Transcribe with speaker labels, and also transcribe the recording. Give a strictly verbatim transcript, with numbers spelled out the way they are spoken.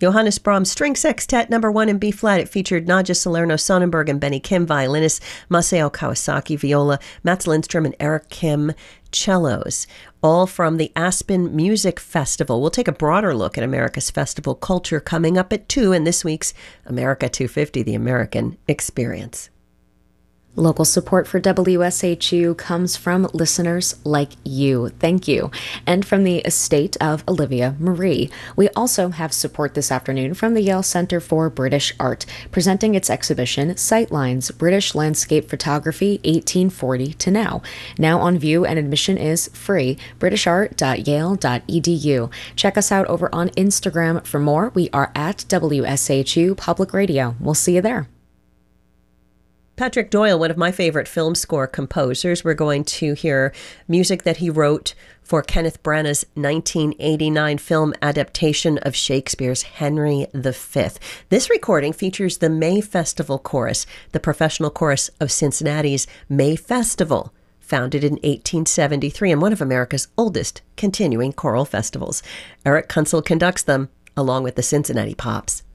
Speaker 1: Johannes Brahms String Sextet number one in B-flat. It featured Nadja Salerno Sonnenberg and Benny Kim violinists, Masao Kawasaki viola, Mats Lindstrom and Eric Kim cellos, all from the Aspen Music Festival. We'll take a broader look at America's festival culture coming up at two in this week's America two fifty, The American Experience.
Speaker 2: Local support for W S H U comes from listeners like you. Thank you. And from the estate of Olivia Marie. We also have support this afternoon from the Yale Center for British Art, presenting its exhibition, Sightlines, British Landscape Photography eighteen forty to Now. Now on view, and admission is free. british art dot yale dot e d u. Check us out over on Instagram for more. We are at W S H U Public Radio. We'll see you there.
Speaker 1: Patrick Doyle, one of my favorite film score composers. We're going to hear music that he wrote for Kenneth Branagh's nineteen eighty-nine film adaptation of Shakespeare's Henry the Fifth. This recording features the May Festival Chorus, the professional chorus of Cincinnati's May Festival, founded in eighteen seventy-three and one of America's oldest continuing choral festivals. Eric Kunsel conducts them, along with the Cincinnati Pops.